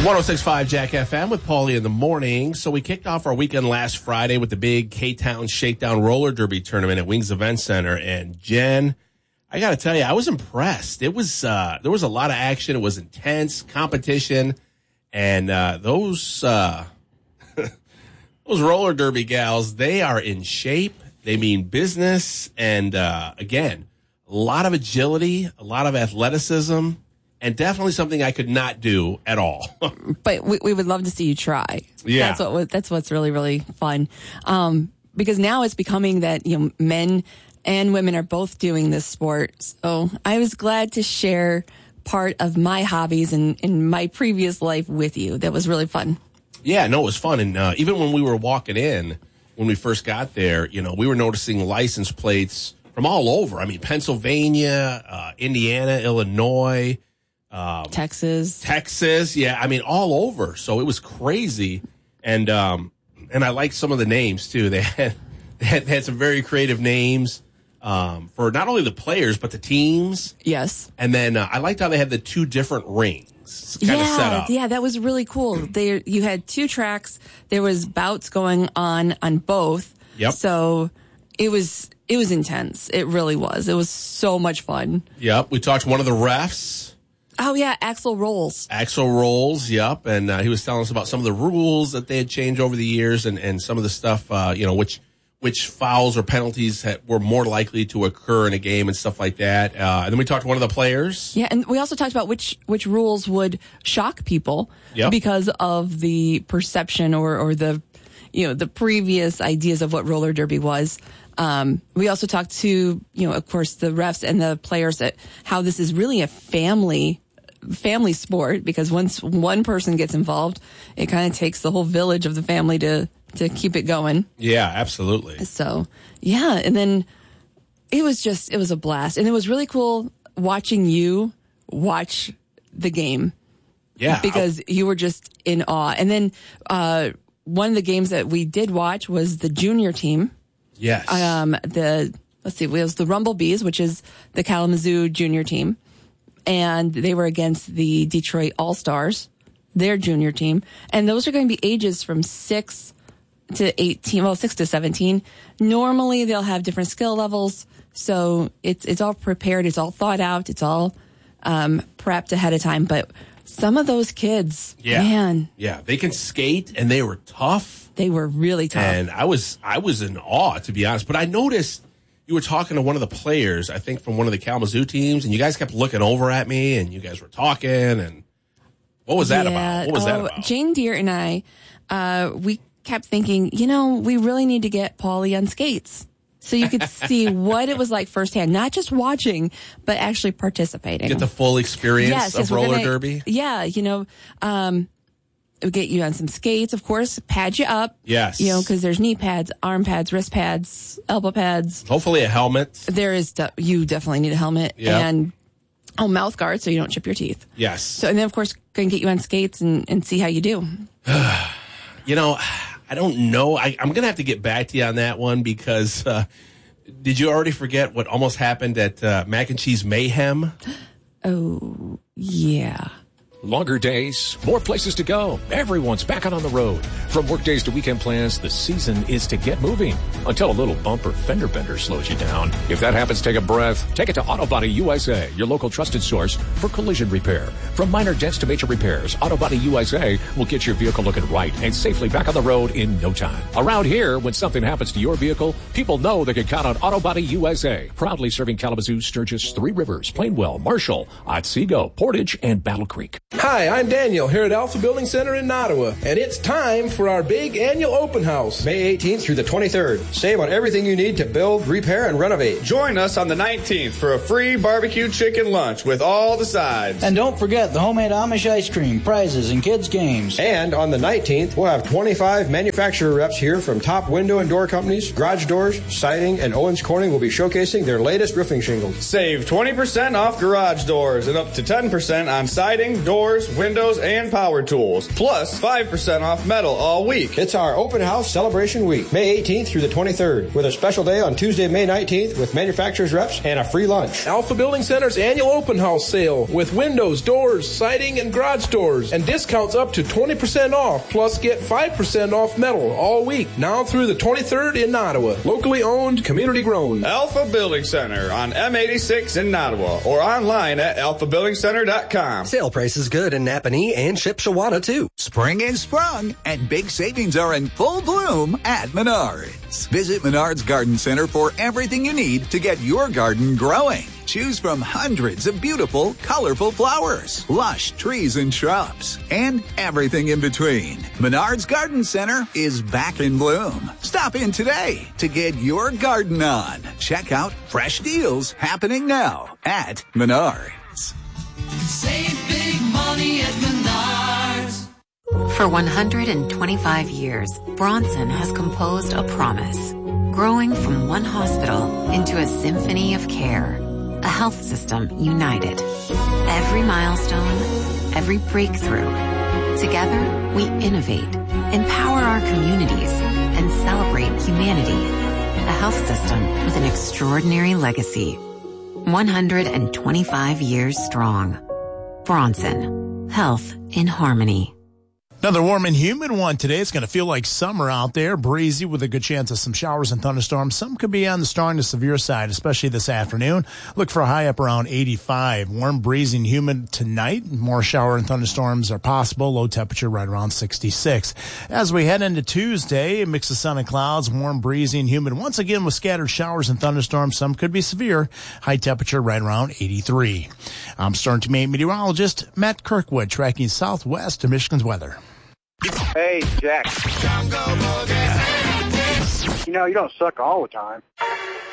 106.5 Jack FM with Paulie in the morning. So we kicked off our weekend last Friday with the big K-Town Shakedown Roller Derby tournament at Wings Event Center. And Jen, I got to tell you, I was impressed. It was there was a lot of action. It was intense competition, and those roller derby gals, they are in shape. They mean business, and again, a lot of agility, a lot of athleticism. And definitely something I could not do at all. But we would love to see you try. Yeah. That's what's really, really fun. Because now it's becoming that, men and women are both doing this sport. So I was glad to share part of my hobbies in my previous life with you. That was really fun. Yeah, no, it was fun. And even when we were walking in, when we first got there, we were noticing license plates from all over. I mean, Pennsylvania, Indiana, Illinois, Texas. Yeah. I mean, all over. So it was crazy. And I liked some of the names too. They had some very creative names, for not only the players, but the teams. Yes. And then, I liked how they had the two different rings kind of set up. Yeah, that was really cool. You had two tracks. There was bouts going on both. Yep. So it was intense. It really was. It was so much fun. Yep. We talked to one of the refs. Oh, yeah, Axel Rolls. Yep. And he was telling us about some of the rules that they had changed over the years and some of the stuff, which fouls or penalties were more likely to occur in a game and stuff like that. And then we talked to one of the players. Yeah, and we also talked about which rules would shock people because of the perception or the, the previous ideas of what roller derby was. We also talked to, of course, the refs and the players at how this is really a family sport, because once one person gets involved, it kind of takes the whole village of the family to keep it going. Yeah, absolutely. So, yeah. And then it was a blast. And it was really cool watching you watch the game. Yeah. Because you were just in awe. And then, one of the games that we did watch was the junior team. Yes. It was the Rumble Bees, which is the Kalamazoo junior team. And they were against the Detroit All-Stars, their junior team. And those are going to be ages from 6 to 18, well, 6 to 17. Normally they'll have different skill levels. So it's all prepared. It's all thought out. It's all, prepped ahead of time. But some of those kids, man. Yeah. They can skate and they were tough. They were really tough. And I was in awe, to be honest. But I noticed you were talking to one of the players, I think from one of the Kalamazoo teams, and you guys kept looking over at me, and you guys were talking, and what was that about? What was that about? Jane Deere and I, we kept thinking, we really need to get Paulie on skates so you could see what it was like firsthand, not just watching, but actually participating. Get the full experience of roller derby? Yeah, we'll get you on some skates, of course, pad you up. Yes. Because there's knee pads, arm pads, wrist pads, elbow pads. Hopefully a helmet. You definitely need a helmet. Yep. And mouth guard so you don't chip your teeth. Yes. So, and then, of course, going to get you on skates and see how you do. I don't know. I'm going to have to get back to you on that one because did you already forget what almost happened at Mac and Cheese Mayhem? Oh, yeah. Longer days, more places to go. Everyone's back out on the road. From work days to weekend plans, the season is to get moving. Until a little bump or fender bender slows you down. If that happens, take a breath. Take it to Auto Body USA, your local trusted source for collision repair. From minor dents to major repairs, Auto Body USA will get your vehicle looking right and safely back on the road in no time. Around here, when something happens to your vehicle, people know they can count on Auto Body USA. Proudly serving Kalamazoo, Sturgis, Three Rivers, Plainwell, Marshall, Otsego, Portage, and Battle Creek. Hi, I'm Daniel here at Alpha Building Center in Ottawa, and it's time for our big annual open house. May 18th through the 23rd. Save on everything you need to build, repair, and renovate. Join us on the 19th for a free barbecue chicken lunch with all the sides. And don't forget the homemade Amish ice cream, prizes, and kids' games. And on the 19th, we'll have 25 manufacturer reps here from top window and door companies, Garage Doors, Siding, and Owens Corning will be showcasing their latest roofing shingles. Save 20% off garage doors and up to 10% on siding, doors, doors, windows, and power tools. Plus 5% off metal all week. It's our open house celebration week, May 18th through the 23rd, with a special day on Tuesday, May 19th with manufacturers reps and a free lunch. Alpha Building Center's annual open house sale with windows, doors, siding, and garage doors, and discounts up to 20% off, plus get 5% off metal all week, now through the 23rd in Ottawa. Locally owned, community grown. Alpha Building Center on M86 in Ottawa or online at alphabuildingcenter.com. Sale price is good in Napanee and Shipshewana, too. Spring is sprung, and big savings are in full bloom at Menards. Visit Menards Garden Center for everything you need to get your garden growing. Choose from hundreds of beautiful, colorful flowers, lush trees and shrubs, and everything in between. Menards Garden Center is back in bloom. Stop in today to get your garden on. Check out fresh deals happening now at Menards. Save big money at Menards. For 125 years, Bronson has composed a promise, growing from one hospital into a symphony of care. A health system united. Every milestone, every breakthrough. Together, we innovate, empower our communities, and celebrate humanity. A health system with an extraordinary legacy. 125 years strong. Bronson. Health in harmony. Another warm and humid one today. It's going to feel like summer out there, breezy with a good chance of some showers and thunderstorms. Some could be on the strong to severe side, especially this afternoon. Look for a high up around 85. Warm, breezy, and humid tonight. More shower and thunderstorms are possible. Low temperature right around 66. As we head into Tuesday, a mix of sun and clouds, warm, breezy, and humid. Once again with scattered showers and thunderstorms. Some could be severe. High temperature right around 83. I'm Stern Teammate meteorologist Matt Kirkwood, tracking southwest to Michigan's weather. Hey, Jack. You know, you don't suck all the time.